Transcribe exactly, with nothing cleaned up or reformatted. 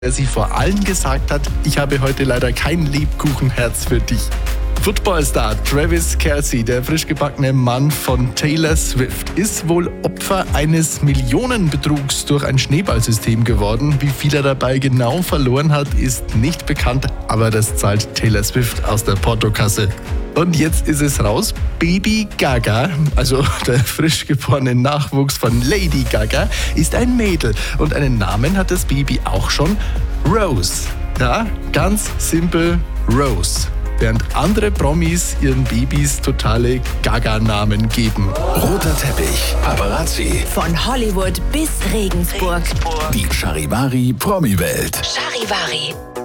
der sie vor allen gesagt hat, ich habe heute leider kein Lebkuchenherz für dich. Footballstar Travis Kelce, der frisch gebackene Mann von Taylor Swift, ist wohl Opfer eines Millionenbetrugs durch ein Schneeballsystem geworden. Wie viel er dabei genau verloren hat, ist nicht bekannt, aber das zahlt Taylor Swift aus der Portokasse. Und jetzt ist es raus, Baby Gaga, also der frisch geborene Nachwuchs von Lady Gaga, ist ein Mädel. Und einen Namen hat das Baby auch schon, Rose. Ja, ganz simpel Rose. Während andere Promis ihren Babys totale Gaga-Namen geben. Roter Teppich, Paparazzi. Von Hollywood bis Regensburg. Die Charivari Promi-Welt. Charivari.